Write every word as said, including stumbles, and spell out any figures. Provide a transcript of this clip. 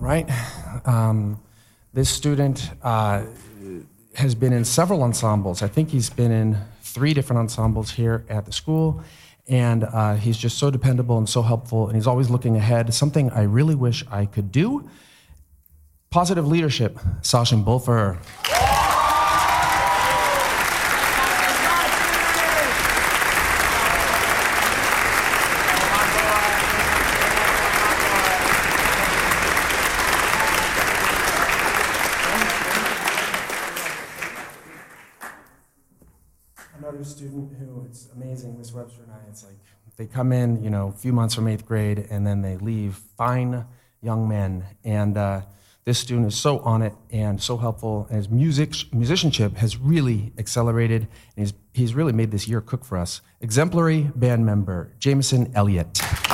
right? Um, this student uh, has been in several ensembles. I think he's been in three different ensembles here at the school, and uh, he's just so dependable and so helpful, and he's always looking ahead, something I really wish I could do. Positive leadership, Sachin Bulfer. Another student who, it's amazing, Miss Webster and I, it's like, they come in, you know, a few months from eighth grade, and then they leave fine young men. And uh, this student is so on it and so helpful, and his music, musicianship has really accelerated, and he's, he's really made this year cook for us. Exemplary band member, Jameson Elliott.